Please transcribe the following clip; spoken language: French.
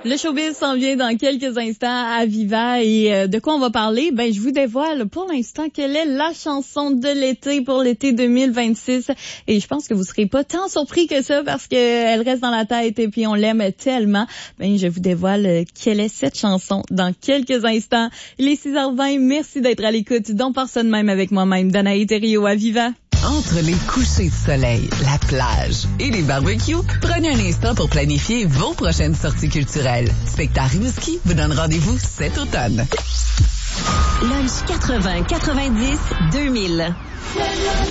Le showbiz s'en vient dans quelques instants à Viva et de quoi on va parler? Ben, je vous dévoile pour l'instant quelle est la chanson de l'été pour l'été 2026 et je pense que vous serez pas tant surpris que ça parce que elle reste dans la tête et puis on l'aime tellement. Ben, je vous dévoile quelle est cette chanson dans quelques instants. Il est 6h20, merci d'être à l'écoute d'On part ça de même avec moi-même, Danae Thériault à Viva. Entre les couchers de soleil, la plage et les barbecues, prenez un instant pour planifier vos prochaines sorties culturelles. Spectacle Rimouski vous donne rendez-vous cet automne. Lunch 80, 90, 2000.